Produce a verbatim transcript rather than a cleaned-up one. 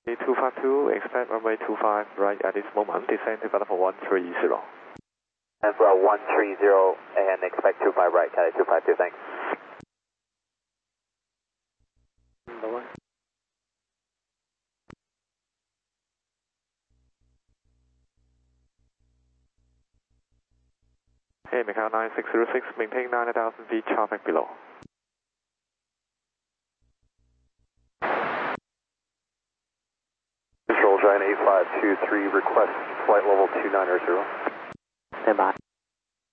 two five two, expect runway two five right at this moment, descend to California one three zero. And for one three zero and expect two five right, Cali two five two, thanks. Bye-bye. Hey, Macau nine six zero six, maintain nine thousand feet, traffic below. Control Giant eight five two three, request flight level two nine zero. Stand by.